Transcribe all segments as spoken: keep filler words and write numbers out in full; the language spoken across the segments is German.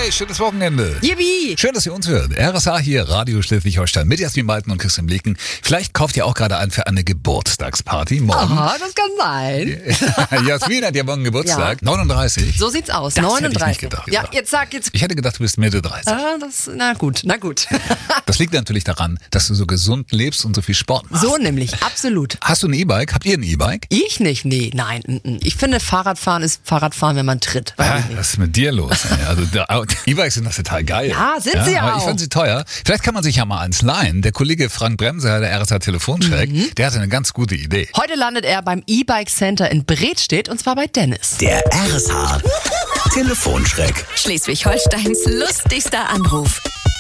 Hey, schönes Wochenende. Yippie. Schön, dass ihr uns hört. R S A hier, Radio Schleswig-Holstein mit Jasmin Malten und Christian Blicken. Vielleicht kauft ihr auch gerade ein für eine Geburtstagsparty morgen. Aha, das kann sein. Jasmin hat ja morgen Geburtstag. Ja. neununddreißig. So sieht's aus. Das neununddreißig. Hätte ich nicht gedacht, ja, gedacht. jetzt sag jetzt. Ich hätte gedacht, du bist Mitte dreißig. Ah, das, na gut, na gut. Das liegt natürlich daran, dass du so gesund lebst und so viel Sport machst. So nämlich, absolut. Hast du ein E-Bike? Habt ihr ein E-Bike? Ich nicht, nee, nein. n-n. Ich finde, Fahrradfahren ist Fahrradfahren, wenn man tritt. Weiß Ah, ich nicht. was ist mit dir los? ey? Also der- E-Bikes sind das total geil. Ja, sind sie aber auch. Ich fand sie teuer. Vielleicht kann man sich ja mal eins leihen. Der Kollege Frank Bremser, der R S A Telefonschreck, Mhm. der hatte eine ganz gute Idee. Heute landet er beim E-Bike Center in Bredstedt und zwar bei Dennis. Der R S H Telefonschreck. Schleswig-Holsteins lustigster Anruf.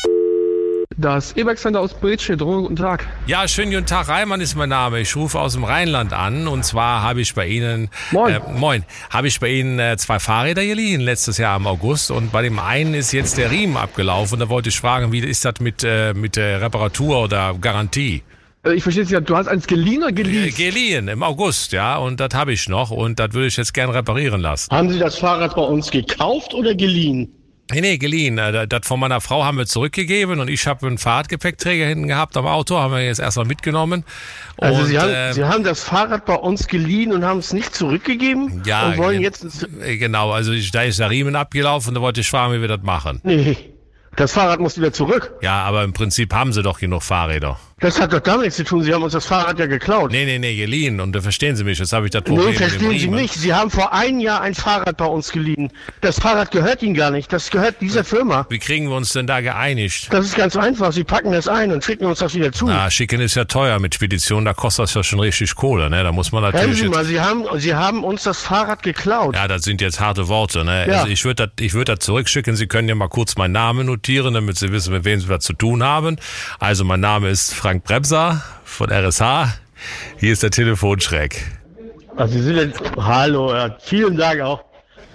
Das E-Bike Center aus Bredstedt, guten Tag. Ja, schönen guten Tag, Reimann ist mein Name. Ich rufe aus dem Rheinland an und zwar habe ich bei Ihnen, Moin. Äh, moin, habe ich bei Ihnen äh, zwei Fahrräder geliehen letztes Jahr im August und bei dem einen ist jetzt der Riemen abgelaufen. Da wollte ich fragen, wie ist das mit äh, mit der Reparatur oder Garantie? Äh, Ich verstehe es ja, du hast eins geliehen oder Äh, geleast? geliehen im August, ja, und das habe ich noch und das würde ich jetzt gern reparieren lassen. Haben Sie das Fahrrad bei uns gekauft oder geliehen? Nee, nee, geliehen. Äh, Das von meiner Frau haben wir zurückgegeben und ich habe einen Fahrradgepäckträger hinten gehabt am Auto, haben wir jetzt erstmal mitgenommen. Also und, Sie, haben, äh, Sie haben das Fahrrad bei uns geliehen und haben es nicht zurückgegeben? Ja, Und wollen gen- jetzt... ins- äh, genau, also ich, da ist der Riemen abgelaufen und da wollte ich fragen, wie wir das machen. Nee, das Fahrrad muss wieder zurück. Ja, aber im Prinzip haben sie doch genug Fahrräder. Das hat doch damit nichts zu tun, Sie haben uns das Fahrrad ja geklaut. Nee, nee, nee, geliehen. Und da verstehen Sie mich, jetzt habe ich das Problem Nee, mit dem verstehen Sie Riemen. nicht. Sie haben vor einem Jahr ein Fahrrad bei uns geliehen. Das Fahrrad gehört Ihnen gar nicht. Das gehört dieser Firma. Wie kriegen wir uns denn da geeinigt? Das ist ganz einfach. Sie packen das ein und schicken uns das wieder zu. Ah, Schicken ist ja teuer mit Spedition, da kostet das ja schon richtig Kohle, ne? Da muss man Hören natürlich Sie jetzt, mal, Sie haben, Sie haben uns das Fahrrad geklaut. ja, das sind jetzt harte Worte, ne? Ja. Also ich würde das, ich würde das zurückschicken. Sie können ja mal kurz meinen Namen notieren, damit Sie wissen, mit wem Sie was zu tun haben. Also mein Name ist Frank Bremser von R S H. Hier ist der Telefonschreck. Also Sie sind jetzt... Hallo, ja, vielen Dank auch.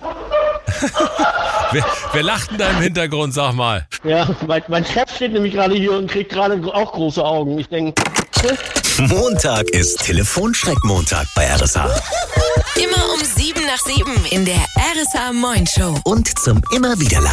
Wer, wer lacht denn da im Hintergrund, sag mal? Ja, mein, mein Chef steht nämlich gerade hier und kriegt gerade auch große Augen. Ich denke, Montag ist Telefonschreck-Montag bei R S H. Immer um sieben nach sieben in der R S A Moin Show. Und zum immer wieder